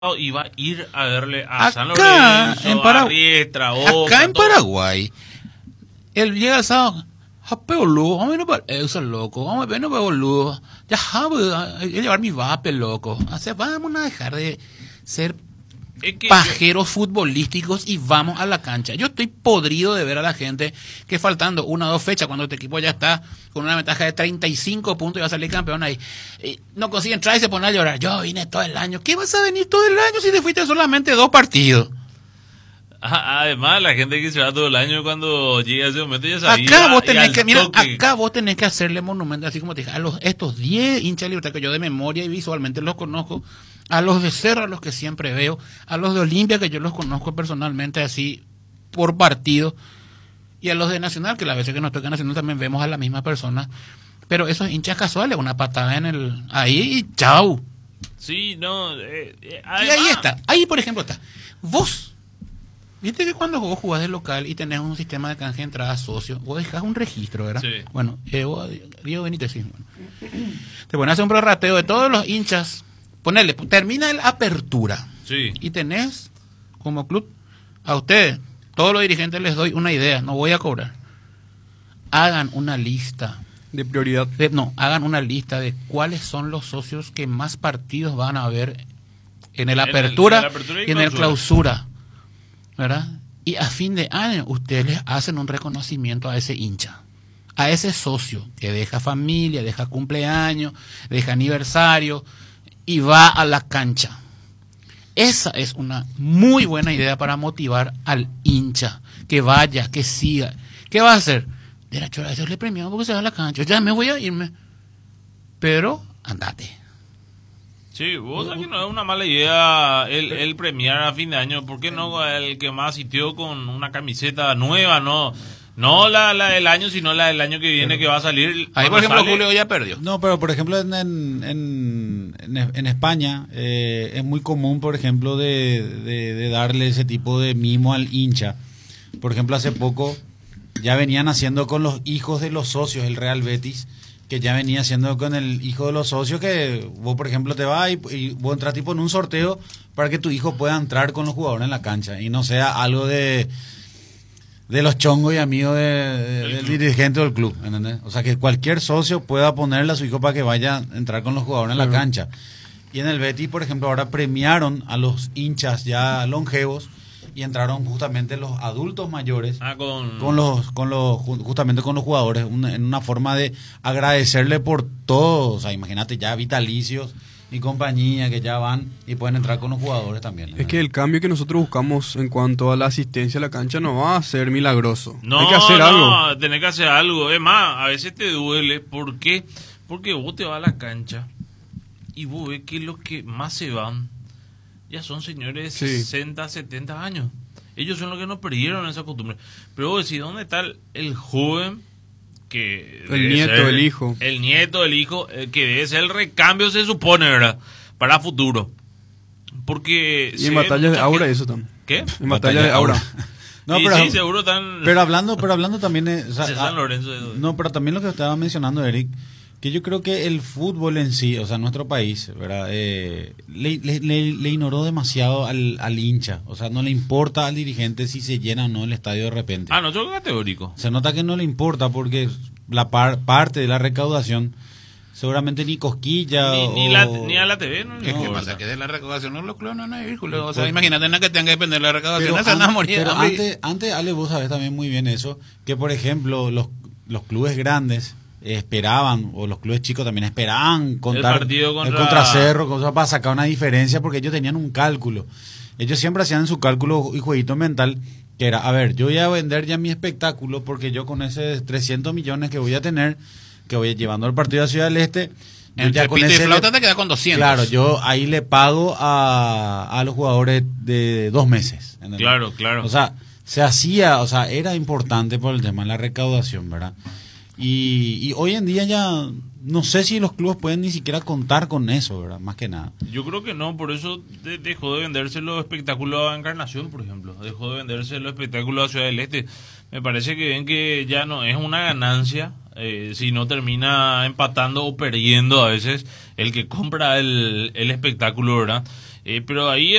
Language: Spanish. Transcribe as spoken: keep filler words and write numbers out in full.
iba a ir a verle a Acá, San Lorenzo, en Para- a Riestra, Boca, Acá en todo. Paraguay, él llega el sábado, jape boludo, vamos a ver para eso, loco, vamos a ver, no boludo, ya jabe, a llevar mi vape, loco. O sea, vamos a dejar de ser Es que pajeros futbolísticos y vamos a la cancha. Yo estoy podrido de ver a la gente que faltando una o dos fechas, cuando tu equipo ya está con una ventaja de treinta y cinco puntos y va a salir campeón ahí, y no consiguen entrar y se ponen a llorar. Yo vine todo el año. ¿Qué vas a venir todo el año si te fuiste solamente dos partidos? a- además la gente que se va todo el año cuando llega ese momento ya sabía. Acá vos y tenés al que, mira, toque. acá vos tenés que hacerle monumento, así como te dije, a los, estos diez hinchas de Libertad que yo de memoria y visualmente los conozco, a los de Cerro, a los que siempre veo, a los de Olimpia, que yo los conozco personalmente así por partido, y a los de Nacional, que las veces que nos toca Nacional también vemos a la misma persona, pero esos hinchas casuales, una patada en el, ahí y chau. Sí, no. Eh, eh, Y además, ahí está, ahí por ejemplo está, vos, viste que cuando vos jugás de local y tenés un sistema de canje de entrada socio, vos dejás un registro, ¿verdad? Sí. Bueno, eh, vos, Diego Benítez, sí. Bueno. Te pones a hacer un prorrateo de todos los hinchas, ponele, termina la apertura Sí. y tenés como club, a ustedes, todos los dirigentes les doy una idea, no voy a cobrar. Hagan una lista. De prioridad. De- no, hagan una lista de cuáles son los socios que más partidos van a ver en el En el- apertura, en el apertura y y en el clausura. clausura, ¿verdad? Y a fin de año ustedes les hacen un reconocimiento a ese hincha, a ese socio que deja familia, deja cumpleaños, deja aniversario y va a la cancha. Esa es una muy buena idea para motivar al hincha, que vaya, que siga. ¿Qué va a hacer? De la chora, eso le premiamos porque se va a la cancha. Ya me voy a irme. Pero, andate. Sí, vos sabés que no es una mala idea el, el premiar a fin de año. ¿Por qué no el que más asistió con una camiseta nueva? No no la, la del año, sino la del año que viene que va a salir. Ahí, por cuando ejemplo, sale. Julio ya perdió. No, pero por ejemplo en, en, en, en- en España eh, es muy común, por ejemplo, de, de, de darle ese tipo de mimo al hincha. Por ejemplo, hace poco ya venían haciendo con los hijos de los socios, el Real Betis, que ya venía haciendo con el hijo de los socios, que vos, por ejemplo, te vas y, y vos entras tipo en un sorteo para que tu hijo pueda entrar con los jugadores en la cancha y no sea algo de de los chongos y amigos de- de- del dirigente del club, ¿entendés? O sea, que cualquier socio pueda ponerle a su hijo para que vaya a entrar con los jugadores en la cancha. Y en el Betis, por ejemplo, ahora premiaron a los hinchas ya longevos y entraron justamente los adultos mayores Ah, con, con los con los ju- justamente con los jugadores, una- en una forma de agradecerle por todo. O sea, imagínate ya vitalicios y compañía que ya van y pueden entrar con los jugadores también. Es que el cambio que nosotros buscamos en cuanto a la asistencia a la cancha no va a ser milagroso. No, Hay que hacer no, algo. tenés que hacer algo. Es más, a veces te duele. ¿Por qué? Porque vos te vas a la cancha y vos ves que los que más se van ya son señores de Sí. sesenta, setenta años. Ellos son los que nos perdieron esa costumbre. Pero vos decís, ¿dónde está el, el joven que... El debe nieto, ser- el hijo. El nieto, el hijo, eh, que debe ser el recambio, se supone, ¿verdad? Para futuro. Porque... Y se en ve batallas de mucha aura gente- eso también. ¿Qué? En batallas de aura. No, Y pero, sí, seguro están... pero hablando, pero hablando también eh, o sea, de ah, San Lorenzo. de- no, pero también lo que estaba mencionando Eric, que yo creo que el fútbol en sí, o sea, nuestro país, ¿verdad? Eh, le, le, le- le ignoró demasiado al, al hincha, o sea, no le importa al dirigente si se llena o no el estadio de repente. Ah, no, yo categórico. Se nota que no le importa porque la par- parte de la recaudación seguramente ni cosquilla Ni, o... ni, la, ni a la T V, ¿no? ¿Qué, No, qué ¿verdad? pasa? Que de la recaudación no los clubes no van a ir, Julio. O sea, imagínate nada que tenga que depender de la recaudación. Pero, Esa no an- morir de pero hambre. antes, antes, Ale, vos sabés también muy bien eso, que por ejemplo los, los clubes grandes esperaban, o los clubes chicos también esperaban contar El partido contra- el contra Cerro, cosas para sacar una diferencia, porque ellos tenían un cálculo. Ellos siempre hacían su cálculo y jueguito mental, que era, a ver, yo voy a vender ya mi espectáculo, porque yo con ese trescientos millones que voy a tener, que voy llevando el partido a Ciudad del Este, yo Entre ya con pito y ese flauta le- te queda con doscientos. Claro, yo ahí le pago a, a los jugadores de dos meses. ¿entendés? Claro, claro. O sea, se hacía, o sea, era importante por el tema de la recaudación, ¿verdad? Y, y hoy en día ya no sé si los clubes pueden ni siquiera contar con eso, ¿verdad? Más que nada. Yo creo que no, por eso de- dejó de venderse los espectáculos a Encarnación, por ejemplo. Dejó de venderse los espectáculos a Ciudad del Este. Me parece que ven que ya no es una ganancia, eh, si no termina empatando o perdiendo a veces el que compra el, el espectáculo, ¿verdad? Eh, pero ahí